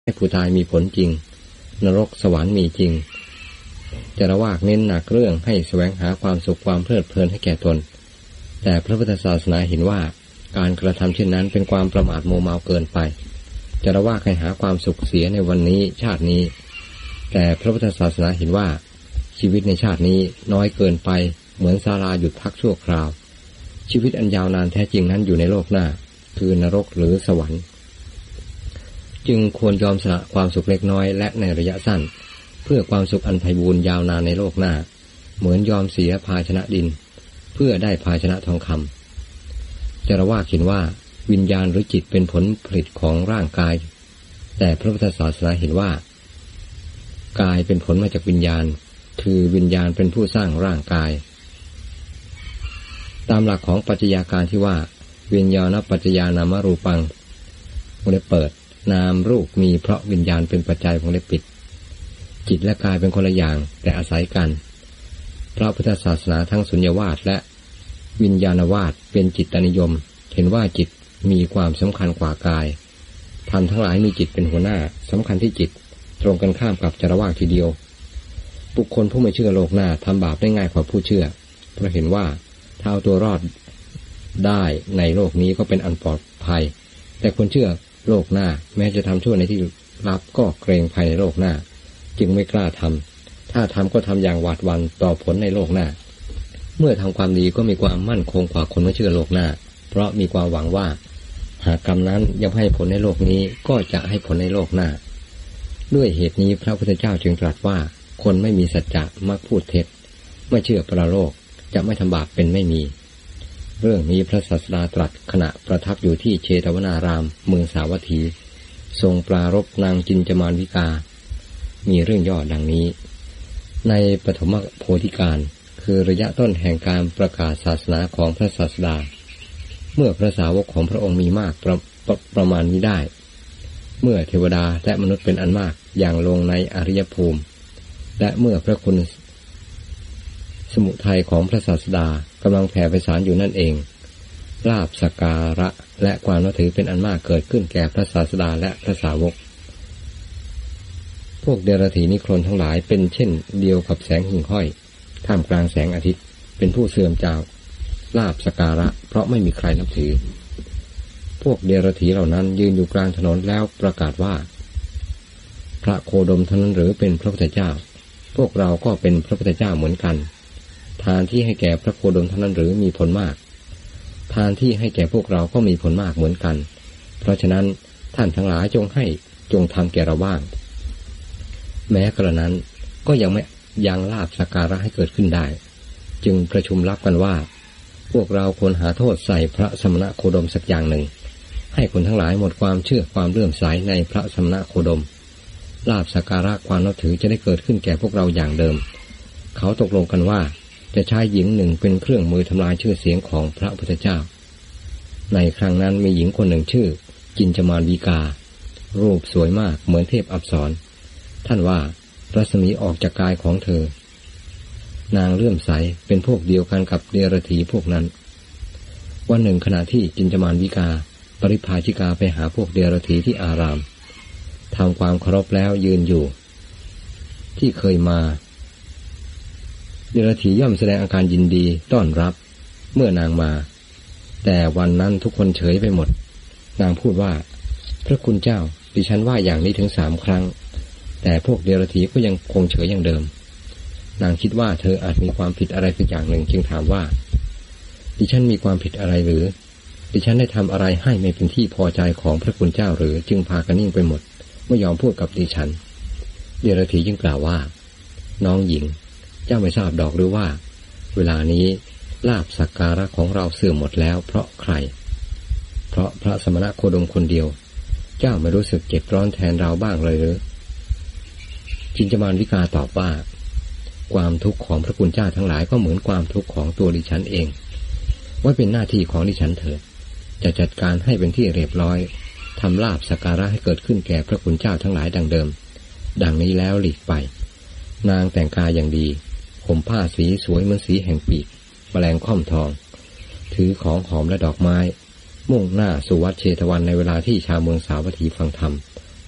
ให้ผู้ตายมีผลจริงนรกสวรรค์มีจริงจารวาสเน้นหนักเรื่องให้แสวงหาความสุขความเพลิดเพลินให้แก่ตนแต่พระพุทธศาสนาเห็นว่าการกระทำเช่นนั้นเป็นความประมาทโมเมาเกินไปจารวาสให้หาความสุขเสียในวันนี้ชาตินี้แต่พระพุทธศาสนาเห็นว่าชีวิตในชาตินี้น้อยเกินไปเหมือนศาลาหยุดพักชั่วคราวชีวิตอันยาวนานแท้จริงนั้นอยู่ในโลกหน้าคือนรกหรือสวรรค์จึงควรยอมสละความสุขเล็กน้อยและในระยะสั้นเพื่อความสุขอันไพบูลย์ยาวนานในโลกหน้าเหมือนยอมเสียภาชนะดินเพื่อได้ภาชนะทองคำจารวาสเห็นว่าวิญญาณหรือจิตเป็นผลผลิตของร่างกายแต่พระพุทธศาสนาเห็นว่ากายเป็นผลมาจากวิญญาณคือวิญญาณเป็นผู้สร้างร่างกายตามหลักของปัจจัยการที่ว่าวิญญาณปัจจยานามรูปังวงเล็บเปิดนามรูปมีเพราะวิญญาณเป็นปัจจัยวงเล็บปิดจิตและกายเป็นคนละอย่างแต่อาศัยกันพระพุทธศาสนาทั้งสุญญวาสและวิญญาณวาสเป็นจิตตนิยมเห็นว่าจิตมีความสำคัญกว่ากายธรรมทั้งหลายมีจิตเป็นหัวหน้าสำคัญที่จิตตรงกันข้ามกับจารวาสทีเดียวบุคคลผู้ไม่เชื่อโลกหน้าทำบาปได้ง่ายกว่าผู้เชื่อเพราะเห็นว่าถ้าเอาตัวรอดได้ในโลกนี้ก็เป็นอันปลอดภัยแต่คนเชื่อโลกหน้าแม้จะทำชั่วในที่ลับก็เกรงภัยในโลกหน้าจึงไม่กล้าทำถ้าทำก็ทำอย่างหวาดหวั่นต่อผลในโลกหน้าเมื่อทำความดีก็มีความมั่นคงกว่าคนไม่เชื่อโลกหน้าเพราะมีความหวังว่าหากกรรมนั้นยังให้ผลในโลกนี้ก็จะให้ผลในโลกหน้าด้วยเหตุนี้พระพุทธเจ้าจึงตรัสว่าคนไม่มีสัจจะมักพูดเท็จไม่เชื่อปรโลกจะไม่ทำบาปเป็นไม่มีเรื่องนี้พระศาสดาตรัสขณะประทับอยู่ที่เชตวนารามเมืองสาวัตถีทรงปรารภนางจินจมานวิกามีเรื่องย่อดังนี้ในปฐมโพธิการคือระยะต้นแห่งการประกาศศาสนาของพระศาสดาเมื่อพระสาวกของพระองค์มีมากประมาณนี้ได้เมื่อเทวดาและมนุษย์เป็นอันมากอย่างลงในอริยภูมิและเมื่อพระคุณสมุทัยของพระศาสดากำลังแผ่ไพศาลอยู่นั่นเองลาภสักการะและความนับถือเป็นอันมากเกิดขึ้นแก่พระศาสดาและพระสาวกพวกเดรัจฉีนิครนทั้งหลายเป็นเช่นเดียวกับแสงหิ่งห้อยท่ามกลางแสงอาทิตย์เป็นผู้เสื่อมจากลาภสักการะเพราะไม่มีใครนับถือพวกเดรัจฉีเหล่านั้นยืนอยู่กลางถนนแล้วประกาศว่าพระโคดมเท่านั้นหรือเป็นพระพุทธเจ้าพวกเราก็เป็นพระพุทธเจ้าเหมือนกันทานที่ให้แก่พระโคดมเท่านั้นหรือมีผลมากทานที่ให้แก่พวกเราก็มีผลมากเหมือนกันเพราะฉะนั้นท่านทั้งหลายจงทำแก่เราบ้างแม้กระนั้นก็ยังลาภสักการะให้เกิดขึ้นได้จึงประชุมรับกันว่าพวกเราควรหาโทษใส่พระสมณโคดมสักอย่างหนึ่งให้คนทั้งหลายหมดความเชื่อความเลื่อมใสในพระสมณโคดมลาภสักการะความนับถือจะได้เกิดขึ้นแก่พวกเราอย่างเดิมเขาตกลงกันว่าจะใช้หญิงหนึ่งเป็นเครื่องมือทำลายชื่อเสียงของพระพุทธเจ้าในครั้งนั้นมีหญิงคนหนึ่งชื่อจินจมานวิการูปสวยมากเหมือนเทพอัปสรท่านว่ารัศมีออกจากกายของเธอนางเลื่อมใสเป็นพวกเดียวกันกับเดรัจฉีพวกนั้นวันหนึ่งขณะที่จินจมานวิกาปริพาชิกาไปหาพวกเดรัจฉีที่อารามทำความเคารพแล้วยืนอยู่ที่เคยมาเดรัจฉีย่อมแสดงอาการยินดีต้อนรับเมื่อนางมาแต่วันนั้นทุกคนเฉยไปหมดนางพูดว่าพระคุณเจ้าดิฉันว่าอย่างนี้ถึง3 ครั้งแต่พวกเดรัจฉีก็ยังคงเฉยอย่างเดิมนางคิดว่าเธออาจมีความผิดอะไรสักอย่างหนึ่งจึงถามว่าดิฉันมีความผิดอะไรหรือดิฉันได้ทำอะไรให้ไม่เป็นที่พอใจของพระคุณเจ้าหรือจึงพากันนิ่งไปหมดไม่ยอมพูดกับดิฉันเดรัจฉีจึงกล่าวว่าน้องหญิงเจ้าไม่ทราบดอกหรือว่าเวลานี้ลาภสักการะของเราเสื่อมหมดแล้วเพราะใครเพราะพระสมณโคดมคนเดียวเจ้าไม่รู้สึกเจ็บร้อนแทนเราบ้างเลยหรือจินจมานวิกาตอบว่าความทุกข์ของพระคุณเจ้าทั้งหลายก็เหมือนความทุกข์ของตัวดิฉันเองไว้เป็นหน้าที่ของดิฉันเถิดจะจัดการให้เป็นที่เรียบร้อยทำลาภสักการะให้เกิดขึ้นแก่พระคุณเจ้าทั้งหลายดังเดิมดังนี้แล้วหลีกไปนางแต่งกายอย่างดีห่มผ้าสีสวยเหมือนสีแห่งปีกแมลงค่อมทองถือของหอมและดอกไม้มุ่งหน้าสู่วัดเชตวันในเวลาที่ชาวเมืองสาวัตถีฟังธรรม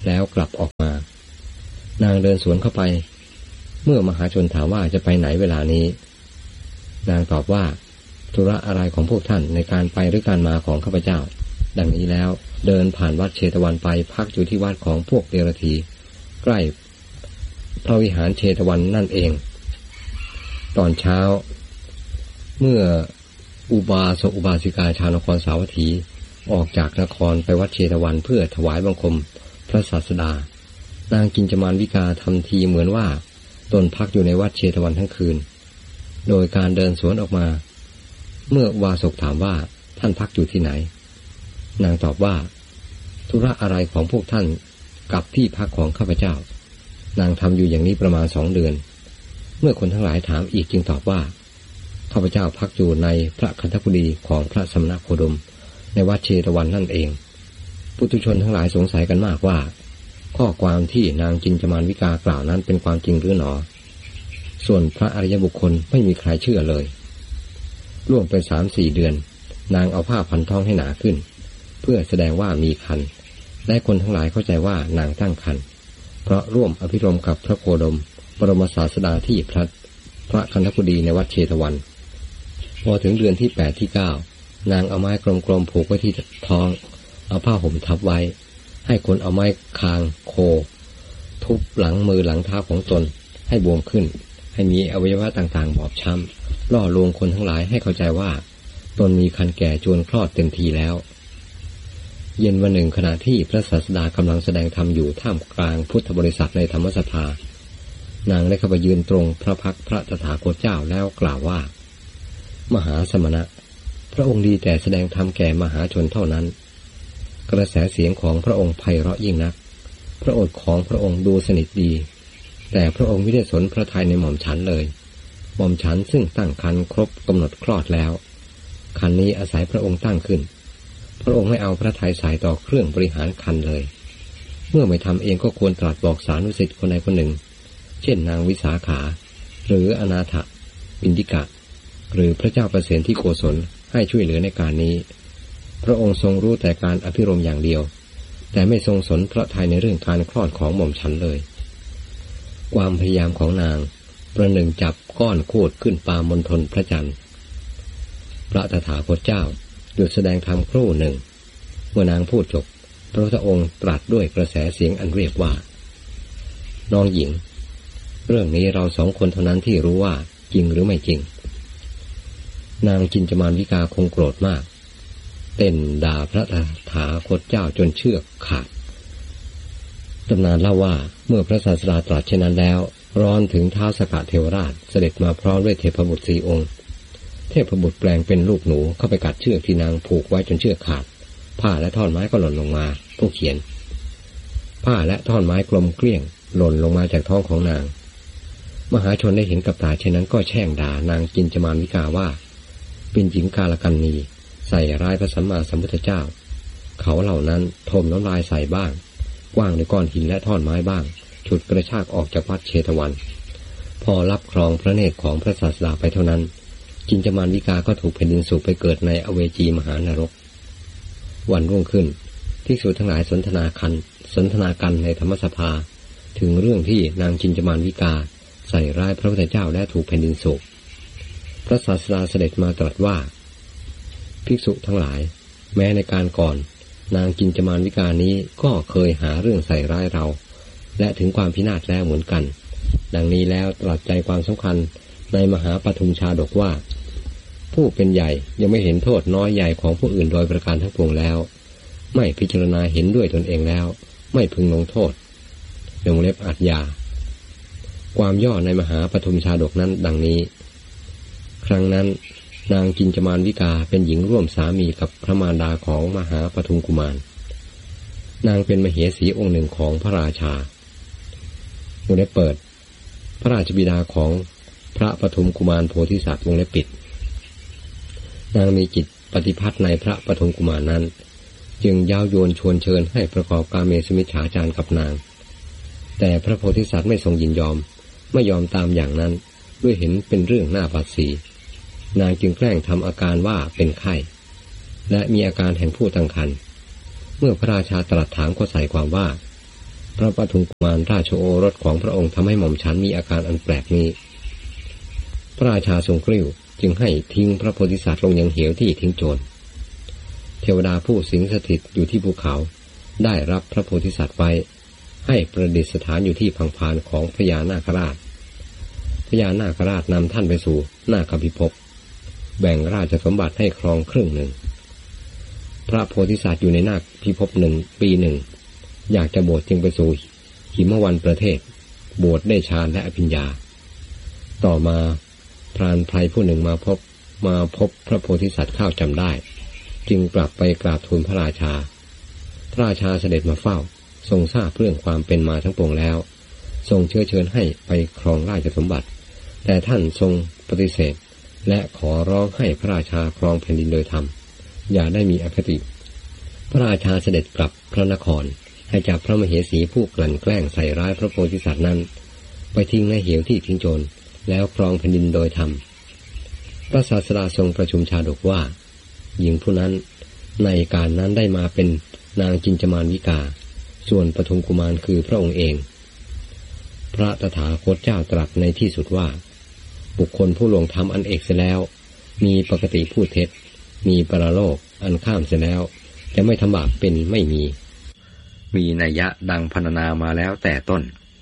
แล้วกลับออกมานางเดินสวนเข้าไปเมื่อมหาชนถามว่าจะไปไหนเวลานี้นางตอบว่าธุระอะไรของพวกท่านในการไปหรือการมาของข้าพเจ้าดังนี้แล้วเดินผ่านวัดเชตวันไปพักอยู่ที่วัดของพวกเดรธีใกล้พระวิหารเชตวันนั่นเองตอนเช้าเมื่ออุบาสกอุบาสิกาชาวนครสาวัตถีออกจากนครไปวัดเชตวันเพื่อถวายบังคมพระศาสดานางกินจมานวิกาทำทีเหมือนว่าตนพักอยู่ในวัดเชตวันทั้งคืนโดยการเดินสวนออกมาเมื่ออุบาสกถามว่าท่านพักอยู่ที่ไหนนางตอบว่าธุระอะไรของพวกท่านกับที่พักของข้าพเจ้านางทำอยู่อย่างนี้ประมาณ2 เดือนเมื่อคนทั้งหลายถามอีกจึงตอบว่าข้าพเจ้าพักอยู่ในพระคันธกุฎีของพระสมณโคดมในวัดเชตวันนั่นเองปุถุชนทั้งหลายสงสัยกันมากว่าข้อความที่นางจินจมานวิกากล่าวนั้นเป็นความจริงหรือหนอส่วนพระอริยบุคคลไม่มีใครเชื่อเลยล่วงไป 3-4 เดือนนางเอาผ้าพันท้องให้หนาขึ้นเพื่อแสดงว่ามีครรภ์และคนทั้งหลายเข้าใจว่านางตั้งครรภ์เพราะร่วมอภิรมย์กับพระโคดมบรมศาสดาที่พระคันธกุฎีในวัดเชตวันพอถึงเดือนที่ 8 ที่ 9นางเอาไม้กลมๆผูกไว้ที่ท้องเอาผ้าห่มทับไว้ให้คนเอาไม้คางโคทุบหลังมือหลังเท้าของตนให้บวมขึ้นให้มีอวัยวะต่างๆบอบช้ำล่อลวงคนทั้งหลายให้เข้าใจว่าตนมีครรภ์แก่จวนคลอดเต็มทีแล้วเย็นวันหนึ่งขณะที่พระศาสดากำลังแสดงธรรมอยู่ท่ามกลางพุทธบริษัทในธรรมสภานางได้เข้าไปยืนตรงพระพักตร์พระตถาคตเจ้าแล้วกล่าวว่ามหาสมณะพระองค์ดีแต่แสดงธรรมแก่มหาชนเท่านั้นกระแสเสียงของพระองค์ไพเราะยิ่งนักพระโอษฐ์ของพระองค์ดูสนิทดีแต่พระองค์ไม่ได้สนพระทัยในหม่อมฉันเลยหม่อมฉันซึ่งตั้งครรภ์ครบกำหนดคลอดแล้วครรภ์นี้อาศัยพระองค์ตั้งขึ้นพระองค์ไม่เอาพระทัยใส่ต่อเครื่องบริหารครรภ์เลยเมื่อไม่ทำเองก็ควรตรัสบอกสานุสิทธิ์คนใดคนหนึ่งเช่นนางวิสาขาหรืออนาถปิณฑิกะหรือพระเจ้าประเสนที่โกศลให้ช่วยเหลือในการนี้พระองค์ทรงรู้แต่การอภิรมย์อย่างเดียวแต่ไม่ทรงสนพระทัยในเรื่องการคลอดของหม่อมฉันเลยความพยายามของนางประหนึ่งจับก้อนโคตรขึ้นปามณฑลพระจันทร์พระตถาคตเจ้าหยุดแสดงธรรมครู่หนึ่งเมื่อนางพูดจบพระพุทธองค์ตรัสด้วยกระแสเสียงอันเรียกว่าน้องหญิงเรื่องนี้เรา2 คนเท่านั้นที่รู้ว่าจริงหรือไม่จริงนางจินจมานวิกาคงโกรธมากเต้นด่าพระตถาคตเจ้าจนเชือกขาดตำนานเล่าว่าเมื่อพระศาสดาตรัสเช่นนั้นแล้วร้อนถึงท้าวสกะเทวราชเสด็จมาพร้อมด้วยเทพบุตร4 องค์เทพบุตรแปลงเป็นลูกหนูเข้าไปกัดเชือกที่นางผูกไว้จนเชือกขาดผ้าและท่อนไม้ก็หล่นลงมาผู้เขียนผ้าและท่อนไม้กลมเกลี้ยงหล่นลงมาจากท้องของนางมหาชนได้เห็นกับตาเช่นนั้นก็แช่งด่านางจินจมานวิกาว่าเป็นหญิงกาลกันนีใส่ร้ายพระสัมมาสัมพุทธเจ้าเขาเหล่านั้นถมน้ำลายใส่บ้างกว้างด้วยก้อนหินและท่อนไม้บ้างฉุดกระชากออกจากวัดเชตวันพอรับครองพระเนตรของพระศาสดาไปเท่านั้นจินจมานวิกาก็ถูกแผ่นดินสูบไปเกิดในอเวจีมหานรกวันรุ่งขึ้นภิกษุทั้งหลายสนทนากันในธรรมสภาถึงเรื่องที่นางจินจมานวิกาใส่ร้ายพระพุทธเจ้าและถูกแผ่นดินสูบพระศาสดาเสด็จมาตรัสว่าภิกษุทั้งหลายแม้ในการก่อนนางจินจมานวิกานี้ก็เคยหาเรื่องใส่ร้ายเราและถึงความพินาศแล้วเหมือนกันดังนี้แล้วตรัสใจความสำคัญในมหาปทุมชาดกว่าผู้เป็นใหญ่ยังไม่เห็นโทษน้อยใหญ่ของผู้อื่นโดยประการทั้งปวงแล้วไม่พิจารณาเห็นด้วยตนเองแล้วไม่พึงลงโทษวงเล็บอาทยาความย่อในมหาปทุมชาดกนั้นดังนี้ครั้งนั้นนางจินจมานวิกาเป็นหญิงร่วมสามีกับพระมารดาของมหาปทุมกุมารนางเป็นมเหสีองค์หนึ่งของพระราชาวงเล็บเปิดพระราชบิดาของพระปทุมกุมารโพธิสัตว์วงเล็บปิดนางมีจิตปฏิภัทในพระปทุมกุมารนั้นจึงย้าวโยนชวนเชิญให้ประกอบกาเมสุมิจฉาจารกับนางแต่พระโพธิสัตว์ไม่ทรงยินยอมไม่ยอมตามอย่างนั้นด้วยเห็นเป็นเรื่องน่าบาดสีนางจึงแกล้งทำอาการว่าเป็นไข้และมีอาการแห่งผู้ตั้งครรภ์เมื่อพระราชาตรัสถามก็ใส่ความว่าพระปทุมกุมารราชโอรสของพระองค์ทำให้หม่อมฉันมีอาการอันแปลกนี้พระราชาทรงกริ้วจึงให้ทิ้งพระโพธิสัตว์ลงยังเหวที่ทิ้งโจรเทวดาผู้สิงสถิตอยู่ที่ภูเขาได้รับพระโพธิสัตว์ไว้ให้ประดิษฐานอยู่ที่พังพานของพญานาคราชพญานาคราชนำท่านไปสู่นาคพิภพแบ่งราชสมบัติให้ครองครึ่งหนึ่งพระโพธิสัตว์อยู่ในนาคพิภพปีหนึ่งอยากจะบวชจึงไปสู่หิมวันประเทศบวชได้ฌานและอภิญญาต่อมาพรานไพรผู้หนึ่งมาพบพระโพธิสัตว์เข้าจำได้จึงกลับไปกราบทูลพระราชาพระราชาเสด็จมาเฝ้าทรงทราบเรื่องความเป็นมาทั้งปวงแล้วทรงเชื้อเชิญให้ไปครองราชสมบัติแต่ท่านทรงปฏิเสธและขอร้องให้พระราชาครองแผ่นดินโดยธรรมอย่าได้มีอคติพระราชาเสด็จกลับพระนครให้จับพระมเหสีผู้กลั่นแกล้งใส่ร้ายพระโพธิสัตว์นั้นไปทิ้งในเหวที่ทิ้งโจรแล้วครองแผ่นดินโดยธรรมพระศาสดาทรงประชุมชาดกว่าหญิงผู้นั้นในการนั้นได้มาเป็นนางจินจมานวิกาส่วนปทุมกุมารคือพระองค์เองพระตถาคตเจ้าตรัสในที่สุดว่าบุคคลผู้ลงธรรมอันเอกเสียแล้วมีปกติพูดเท็จมีปรโลกอันข้ามเสียแล้วจะไม่ทำบาปเป็นไม่มีนัยยะดังพรรณนามาแล้วแต่ต้น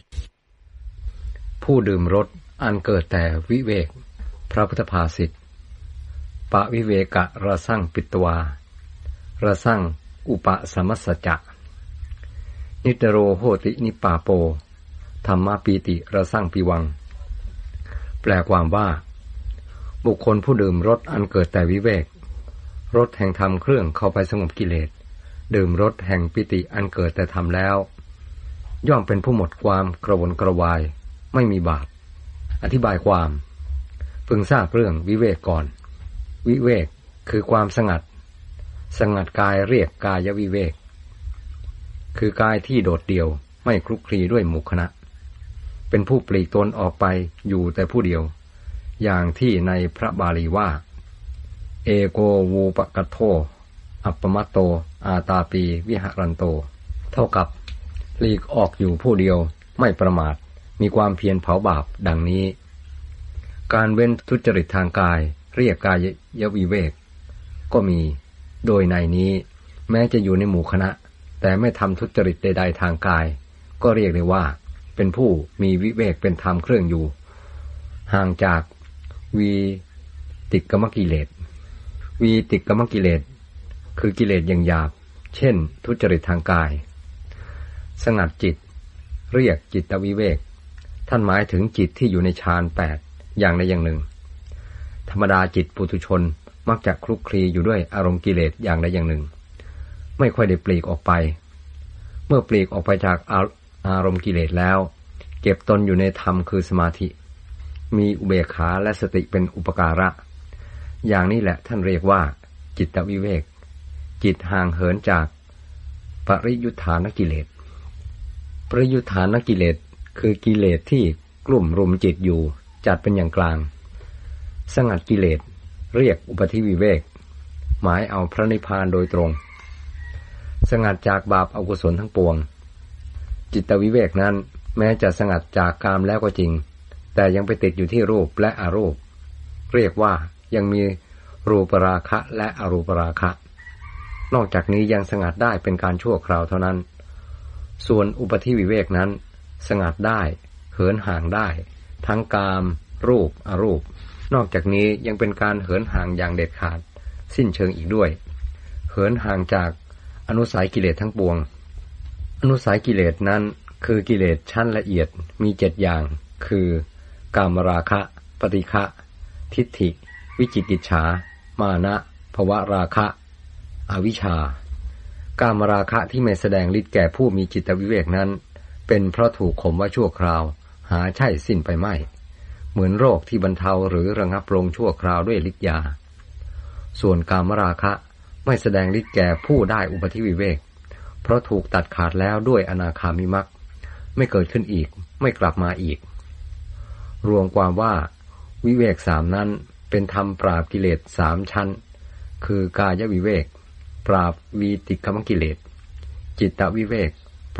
ผู้ดื่มรสอันเกิดแต่วิเวกพระพุทธภาษิตปะวิเวกะระสั่งปิตวาระสั่งอุปสมัสสจะนิตโรโหตินิปาโปธรรมปีติระสั่งปิวังแปลความว่าบุคคลผู้ดื่มรสอันเกิดแต่วิเวกรสแห่งธรรมเครื่องเข้าไปสงบกิเลสดื่มรสแห่งปิติอันเกิดแต่ธรรมแล้วย่อมเป็นผู้หมดความกระวนกระวายไม่มีบาปอธิบายความพึงทราบเรื่องวิเวกก่อนวิเวกคือความสงัดกายเรียกกายวิเวกคือกายที่โดดเดี่ยวไม่คลุกคลีด้วยหมู่คณะเป็นผู้ปลีกตนออกไปอยู่แต่ผู้เดียวอย่างที่ในพระบาลีว่าเอโกวูปกัตโธอัปปมัตโตอาตาปีวิหรันโตเท่ากับปลีกออกอยู่ผู้เดียวไม่ประมาทมีความเพียรเผาบาปดังนี้การเว้นทุจริตทางกายเรียกกายวิเวกก็มีโดยในนี้แม้จะอยู่ในหมู่คณะแต่ไม่ทำทุจริตใดๆทางกายก็เรียกได้ว่าเป็นผู้มีวิเวกเป็นธรรมเครื่องอยู่ห่างจากวีติกมกิเลสวีติกมกิเลสคือกิเลสอย่างหยาบเช่นทุจริตทางกายสงัดจิตเรียกจิตวิเวกท่านหมายถึงจิตที่อยู่ในฌาน8อย่างใดอย่างหนึ่งธรรมดาจิตปุถุชนมักจะคลุกคลีอยู่ด้วยอารมณ์กิเลสอย่างใดอย่างหนึ่งไม่ค่อยได้ปลีกออกไปเมื่อปลีกออกไปจากอารมณ์กิเลสแล้วเก็บตนอยู่ในธรรมคือสมาธิมีอุเบกขาและสติเป็นอุปการะอย่างนี้แหละท่านเรียกว่าจิตวิเวกจิตห่างเหินจากปริยุทธานกิเลสปริยุทธานกิเลสคือกิเลสที่กลุ่มรุมจิตอยู่จัดเป็นอย่างกลางสงัดกิเลสเรียกอุปธิวิเวกหมายเอาพระนิพพานโดยตรงสงัดจากบาปอกุศลทั้งปวงจิตวิเวกนั้นแม้จะสงัดจากกามแล้วก็จริงแต่ยังไปติดอยู่ที่รูปและอรูปเรียกว่ายังมีรูปราคะและอรูปราคะนอกจากนี้ยังสงัดได้เป็นการชั่วคราวเท่านั้นส่วนอุปธิวิเวกนั้นสงัดได้เหินห่างได้ทั้งกามรูปอรูปนอกจากนี้ยังเป็นการเหินห่างอย่างเด็ดขาดสิ้นเชิงอีกด้วยเหินห่างจากอนุสัยกิเลสทั้งปวงอนุสัยกิเลสนั้นคือกิเลสชั้นละเอียดมี7อย่างคือกามราคะปฏิฆะทิฏฐิวิจิกิจฉามานะภวราคะอวิชชากามราคะที่ไม่แสดงฤทธิ์แก่ผู้มีจิตวิเวกนั้นเป็นเพราะถูกข่มว่าชั่วคราวหาใช่สิ้นไปไม่เหมือนโรคที่บรรเทาหรือระงับลงชั่วคราวด้วยฤทธิ์ยาส่วนกามราคะไม่แสดงฤทธิ์แก่ผู้ได้อุปธิวิเวกเพราะถูกตัดขาดแล้วด้วยอนาคามิมรรคไม่เกิดขึ้นอีกไม่กลับมาอีกรวมความว่าวิเวก3นั้นเป็นธรรมปราบกิเลส3ชั้นคือกายวิเวกปราบวีติกมกิเลสจิตวิเวกปราบป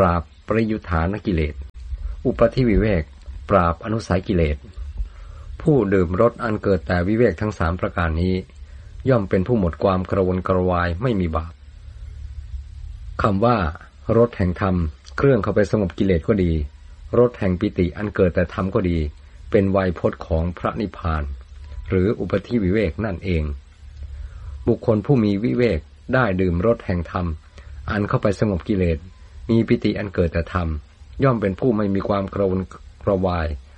ริยุทธานกิเลสอุปธิวิเวกปราบอนุสัยกิเลสผู้ดื่มรสอันเกิดแต่วิเวกทั้ง3ประการนี้ย่อมเป็นผู้หมดความกระวนกระวายไม่มีบาปคำว่ารสแห่งธรรมเครื่องเข้าไปสงบกิเลสก็ดีรสแห่งปิติอันเกิดแต่ธรรมก็ดีเป็นไวยพจน์ของพระนิพพานหรืออุปธิวิเวกนั่นเองบุคคลผู้มีวิเวกได้ดื่มรสแห่งธรรมอันเข้าไปสงบกิเลสมีปิติอันเกิดแต่ธรรมย่อมเป็นผู้ไม่มีความกระวนกระวาย